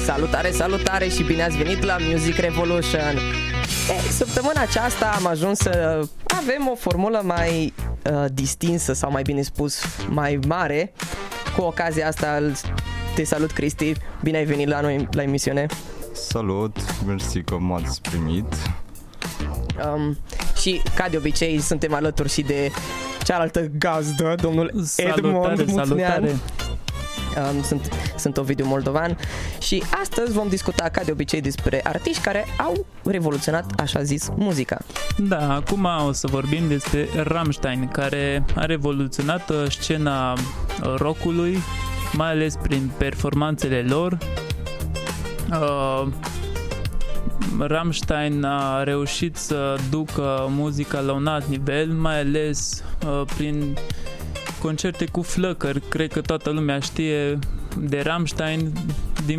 Salutare, salutare și bine ați venit la Music Revolution. Săptămâna aceasta am ajuns să avem o formulă mai distinsă, sau mai bine spus, mai mare. Cu ocazia asta te salut, Cristi, bine ai venit la noi la emisiune. Salut, mersi că m-ați primit. Și ca de obicei suntem alături și de cealaltă gazdă, domnul Edmond Muțnean. Sunt Ovidiu Moldovan și astăzi vom discuta ca de obicei despre artiști care au revoluționat, așa zis, muzica. Da, acum o să vorbim despre Rammstein, care a revoluționat scena rockului, mai ales prin performanțele lor. Rammstein a reușit să ducă muzica la un alt nivel, mai ales prin concerte cu flăcări. Cred că toată lumea știe de Rammstein din